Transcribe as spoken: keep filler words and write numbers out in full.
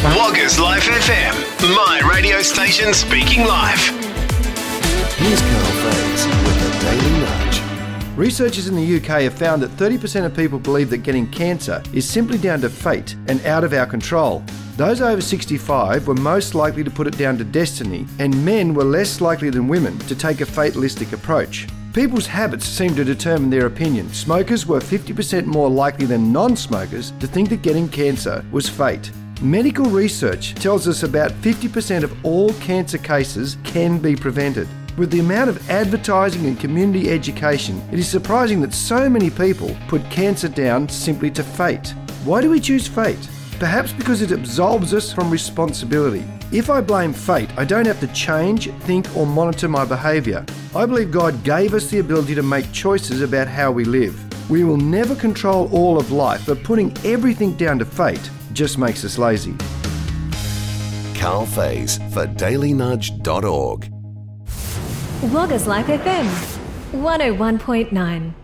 Woggers Life F M, my radio station speaking live. Here's Carl Faze with a Daily Nudge. Researchers in the U K have found that thirty percent of people believe that getting cancer is simply down to fate and out of our control. Those over sixty-five were most likely to put it down to destiny, and men were less likely than women to take a fatalistic approach. People's habits seem to determine their opinion. Smokers were fifty percent more likely than non-smokers to think that getting cancer was fate. Medical research tells us about fifty percent of all cancer cases can be prevented. With the amount of advertising and community education, it is surprising that so many people put cancer down simply to fate. Why do we choose fate? Perhaps because it absolves us from responsibility. If I blame fate, I don't have to change, think, or monitor my behaviour. I believe God gave us the ability to make choices about how we live. We will never control all of life, but putting everything down to fate just makes us lazy. Carl Faze for daily nudge dot org. Woggers Life F M, one oh one point nine.